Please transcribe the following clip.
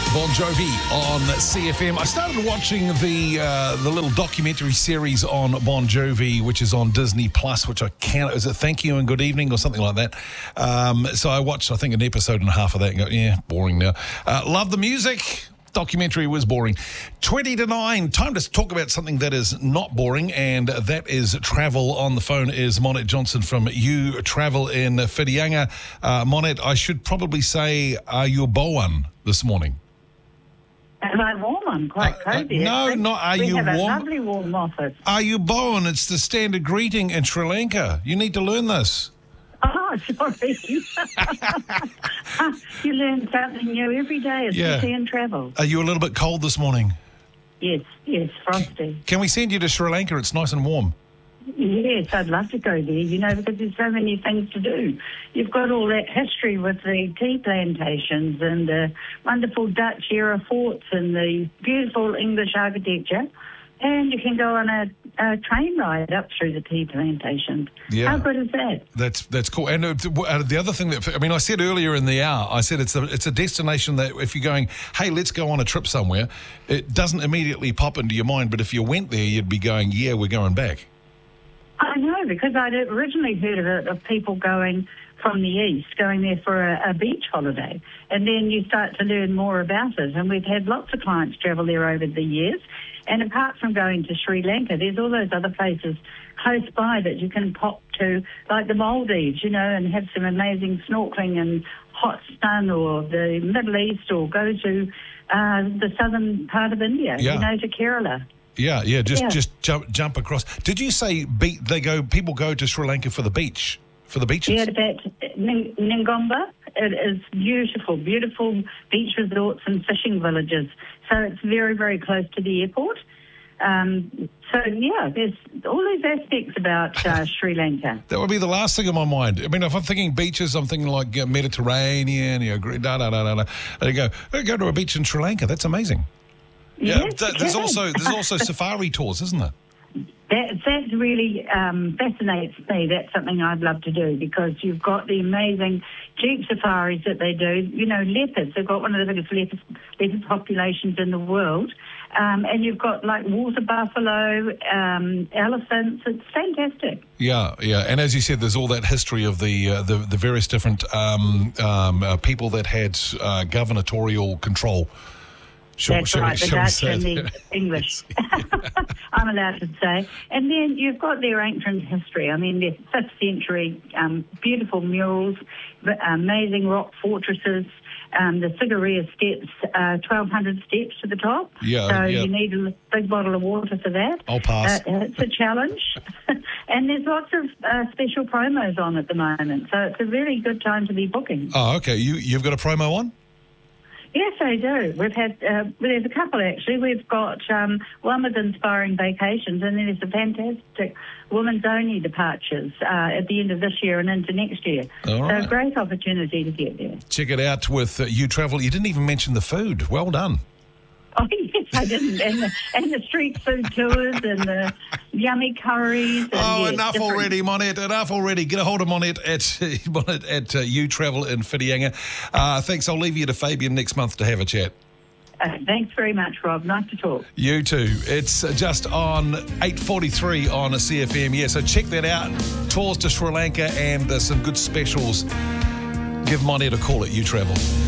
Bon Jovi on CFM. I started watching the little documentary series on Bon Jovi, which is on Disney Plus, which I can't. Is it Thank You and Good Evening or something like that? So I watched, I think, an episode and a half of that and go, yeah, boring now. Love the music. Documentary was boring. 8:50. Time to talk about something that is not boring, and that is travel. On the phone is Monet Johnson from You Travel in Whitianga. Monet, I should probably say, are you bowen this morning? Am I warm? I'm quite cozy. No, not are you warm. We have a lovely warm office. Are you bowen? It's the standard greeting in Sri Lanka. You need to learn this. Oh, sorry. You learn something new every day, especially in travel. Are you a little bit cold this morning? Yes, frosty. Can we send you to Sri Lanka? It's nice and warm. Yes, I'd love to go there, because there's so many things to do. You've got all that history with the tea plantations and the wonderful Dutch era forts and the beautiful English architecture. And you can go on a train ride up through the tea plantations. Yeah. How good is that? That's cool. And the other thing I said earlier in the hour, I said it's a destination that if you're going, hey, let's go on a trip somewhere, it doesn't immediately pop into your mind. But if you went there, you'd be going, yeah, we're going back. I know, because I'd originally heard of it, of people going from the east, going there for a beach holiday. And then you start to learn more about it. And we've had lots of clients travel there over the years. And apart from going to Sri Lanka, there's all those other places close by that you can pop to, like the Maldives, and have some amazing snorkeling and hot sun, or the Middle East, or go to the southern part of India, to Kerala. Yeah, just jump across. Did you say people go to Sri Lanka for the beach, for the beaches? Yeah, that Ngomba. It is beautiful, beautiful beach resorts and fishing villages. So it's very, very close to the airport. There's all these aspects about Sri Lanka. That would be the last thing in my mind. I mean, if I'm thinking beaches, I'm thinking like Mediterranean, I go to a beach in Sri Lanka. That's amazing. Yes, there's also safari tours, isn't there? That really fascinates me. That's something I'd love to do, because you've got the amazing jeep safaris that they do. Leopards. They've got one of the biggest leopard populations in the world. And you've got like water buffalo, elephants. It's fantastic. Yeah. And as you said, there's all that history of the various different people that had gubernatorial control. That's right, the Dutch and the English. I'm allowed to say. And then you've got their ancient history. I mean, their 5th century beautiful murals, amazing rock fortresses, the Sigiriya steps, 1,200 steps to the top. You need a big bottle of water for that. I'll pass. It's a challenge. And there's lots of special promos on at the moment. So it's a really good time to be booking. Oh, okay. You've got a promo on? Yes, I do. We've had, there's a couple actually. We've got one with Inspiring Vacations, and then there's a fantastic women's only departures at the end of this year and into next year. All right. So great opportunity to get there. Check it out with You Travel. You didn't even mention the food. Well done. Oh, yes, I didn't. And the street food tours and the yummy curries. And, enough already, Monet. Enough already. Get a hold of Monet at You Travel in Whitianga. Thanks. I'll leave you to Fabian next month to have a chat. Thanks very much, Rob. Nice to talk. You too. It's just on 8:43 on a CFM. Yeah, so check that out. Tours to Sri Lanka and some good specials. Give Monet a call at You Travel.